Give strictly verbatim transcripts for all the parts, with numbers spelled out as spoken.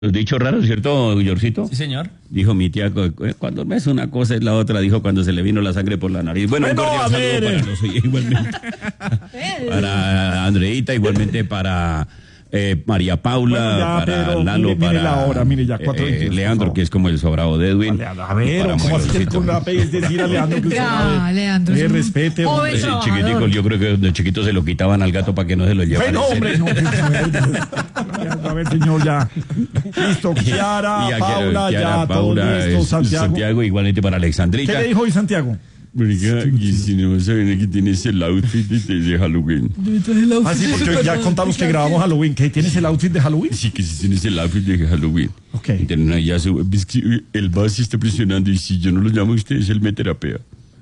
Los dichos raros, ¿cierto, Guillorcito? Sí, señor. Dijo mi tía, cuando ves una cosa es la otra, dijo cuando se le vino la sangre por la nariz. Bueno, bueno un cordial a saludo ver. para los igualmente. Para Andreita, igualmente para eh, María Paula, Bueno, ya, para pero Lalo, mire, mire para la hora, mire, ya, cuatro eh, veintidós, Leandro, por favor. que es como el sobrado de Edwin. Leandro, a ver, para ¿cómo así que Moelosito. con la P es decir a Leandro que usted Ya, sabe? Leandro, Eh, es un respete, joven hombre. Ese trabajador. chiquitico, yo creo que de chiquito se lo quitaban al gato para que no se lo llevara. Bueno, hombre, no. A ver, señor, ya. Listo, Kiara, Y a Paula, Kiara, ya, Paula, todo listo, es- Santiago. Santiago, igualmente para ¿Qué Alexandrita. le dijo hoy Santiago? Oiga, y si no saben, aquí tienes el outfit de, de Halloween. Ah, sí, porque ya contamos que grabamos Halloween. ¿Qué tienes el outfit de Halloween? Sí, que si tienes el outfit de Halloween. Ok. Entonces, ahí ya se- es que el base está presionando y si yo no lo llamo a usted es el meterapea.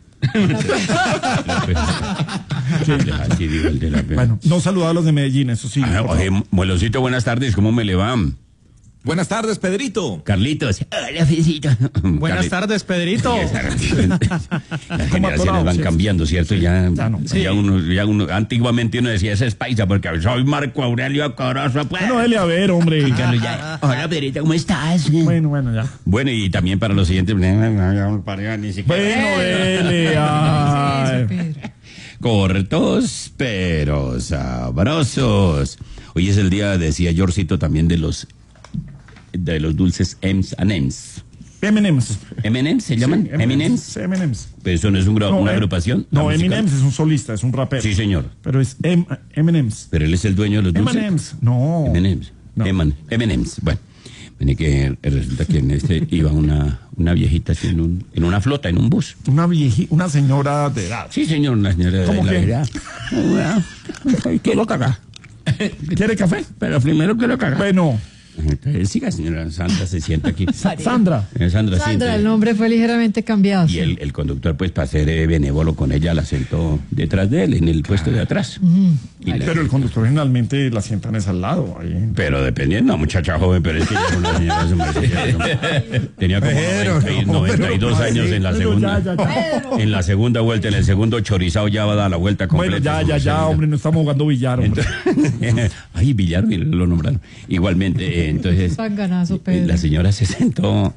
Así digo el terapea. Bueno, no saludaba a los de Medellín, eso sí. Ah, por oye, Muelosito, buenas tardes, ¿cómo me le va? Buenas tardes, Pedrito. Carlitos. Hola, Fecito. Buenas Carli- tardes, Pedrito. Las generaciones van sí. cambiando, ¿cierto? Ya, Ya no. ya uno, ya uno, antiguamente uno decía, ese es paisa, porque soy Marco Aurelio Corozo. Pues. Bueno, Eli, a ver, hombre. Y Carlos ya, hola, Pedrito, ¿cómo estás? Bueno, bueno, ya. Bueno, y también para los siguientes, ni siquiera. Bueno, Eli, ay. Eso, Pedro. Cortos, pero sabrosos. Hoy es el día, decía Yorcito, también de los de los dulces M's and M's. M and M's. ¿M and M's se llaman? Sí, ¿M and M's? Sí, M and M's. Pero eso no es un gra- una em- agrupación. la No, musical. Eminem es un solista, es un rapero. Sí, señor. Pero es M and M's. Pero él es el dueño de los M dulces. and M's. No. M and M's. No. M and M's. Bueno, viene que resulta que en este iba una, una viejita así en, un, en una flota, en un bus. Una vieji, una señora de edad. Sí, señor, una señora de ¿Cómo la que? edad. Ay, quiero cagar. ¿Quiere café? Pero primero quiero cagar. Bueno, Entonces, siga, señora Sandra, se sienta aquí. Sandra. Eh, Sandra, sí, Sandra, entonces- el nombre fue ligeramente cambiado. Y sí. el, el conductor, pues, para ser eh, benévolo con ella, la sentó detrás de él, en el puesto de atrás. Y la- Pero el conductor generalmente la sientan es al lado. Ahí. pero dependiendo, muchacha joven, pero es que ya era una señora de su merced, ya era- tenía como Pero, noventa y- no, noventa y dos pero, años en la pero segunda. ya, ya, ya. En la segunda vuelta, en el segundo chorizado ya va a dar la vuelta Bueno, completa. ya, ya, ya, hombre, no estamos jugando billar, hombre. Entonces, ay, Villar, mire, lo nombraron. Igualmente, eh, entonces, Sanganazo, eh, Pedro. la señora se sentó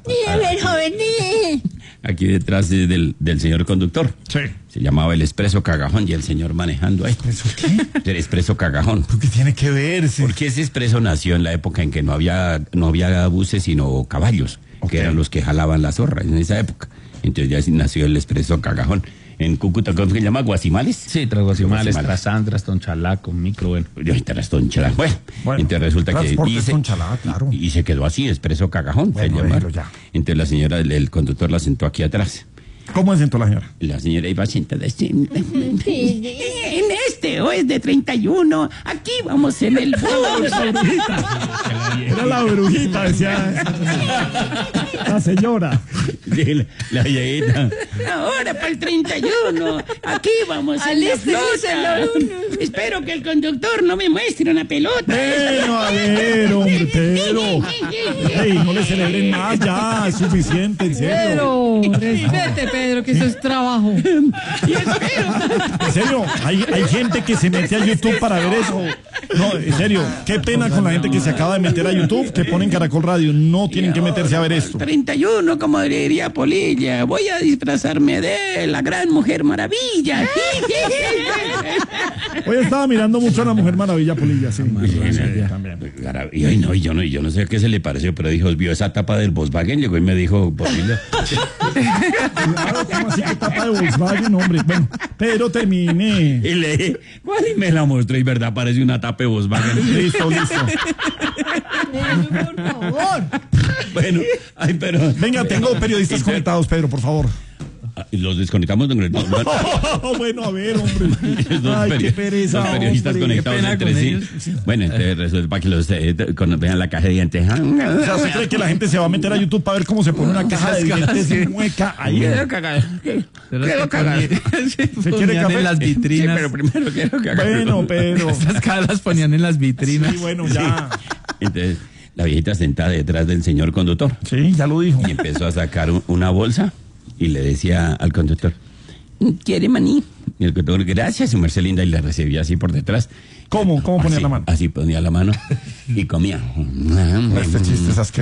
a- aquí detrás de- del, del señor conductor. Sí. Se llamaba el expreso cagajón y el señor manejando ahí. ¿Eso qué? El expreso cagajón. ¿Qué tiene que ver? Sí. Porque ese expreso nació en la época en que no había, no había buses sino caballos, Ok. que eran los que jalaban la zorra en esa época. Entonces ya así nació el expreso cagajón. En Cúcuta, ¿cómo se llama? ¿Guasimales? Sí, tras Guasimales, Guasimales. tras Sandras, Tonchalaco, Micro, bueno. Yo ahorita las tonchalas. Bueno, Bueno, entonces resulta que. Transportes y se- Tonchalá, claro. Y se quedó así, expreso cagajón. Bueno, se llama. déjelo ya. Entonces la señora, el, el conductor la sentó aquí atrás. ¿Cómo se sentó la señora? La señora iba sentada así. En este, o es de treinta y uno. Aquí vamos en el bus. Era la brujita, decía la señora. Sí, la, la viejita. Ahora para el treinta y uno. Aquí vamos en la flota. Espero que el conductor no me muestre una pelota. Pero, a ver, hombre, pero. Ey, no le celebren más, ya, es suficiente, en serio. Pedro, respete, Pedro, que eso es trabajo. Y espero. En serio, hay, hay gente que se mete a YouTube para ver eso. No, en serio, qué pena con la gente que se acaba de meter a YouTube, que ponen Caracol Radio. No tienen que meterse a ver esto. treinta y uno, como diría Polilla. Voy a disfrazarme de la gran Mujer Maravilla. Hoy estaba mirando mucho a la Mujer Maravilla, Polilla, sí. También. Y ay, no, y yo no, y yo no sé a qué se le pareció, pero dijo, vio esa tapa del Volkswagen, llegó y me dijo, Polilla. Claro, ¿cómo así que tapa de Volkswagen, hombre? Bueno, pero termine. Y le dije, ¿cuál? Y me la mostró, y verdad, parece una tapa de Volkswagen. Listo, listo. Pedro, por favor. Bueno, ay, pero. Venga, tengo periodistas Entonces, conectados, Pedro, por favor. ah, Los desconectamos. No, no, no. Bueno, a ver, hombre. Dos Ay, peri- qué pereza, dos periodistas hombre. conectados Qué pena entre con sí. ellos. Bueno, entonces resulta para que los eh, con- vean la caja de dientes. O sea, ¿usted cree que la gente se va a meter a YouTube para ver cómo se pone una caja de dientes mueca ahí? Quiero cagar. Quiero cagar. ¿Se quiere Ponían café? en las Sí, vitrinas. pero primero quiero cagar. Bueno, pero. Estas caras las ponían en las vitrinas. Sí, bueno, ya. Entonces, la viejita sentada detrás del señor conductor Sí, ya lo dijo. y empezó a sacar un- una bolsa y le decía al conductor, ¿quiere maní? Y el conductor, gracias, su merced linda, y le recibía así por detrás. ¿Cómo? ¿Cómo ponía Así, la mano? Así ponía la mano y comía. Este chiste es asqueroso.